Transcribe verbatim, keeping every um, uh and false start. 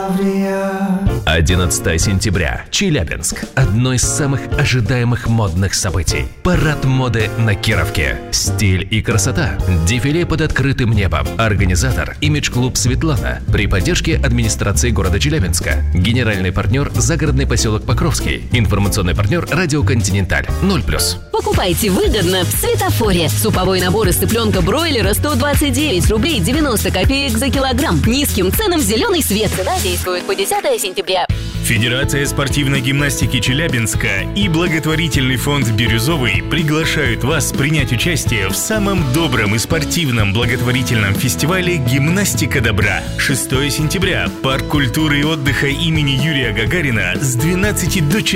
одиннадцатое сентября. Челябинск. Одно из самых ожидаемых модных событий. Парад моды на Кировке. Стиль и красота. Дефиле под открытым небом. Организатор – имидж-клуб «Светлана». При поддержке администрации города Челябинска. Генеральный партнер – загородный поселок Покровский. Информационный партнер – радио «Континенталь». ноль плюс. Покупайте выгодно в Светофоре. Суповой набор из цыпленка бройлера сто двадцать девять рублей девяносто копеек за килограмм. Низким ценам зеленый свет. Цена действует по десятое сентября. Федерация спортивной гимнастики Челябинска и благотворительный фонд «Бирюзовый» приглашают вас принять участие в самом добром и спортивном благотворительном фестивале «Гимнастика добра». шестое сентября. Парк культуры и отдыха имени Юрия Гагарина с двенадцати до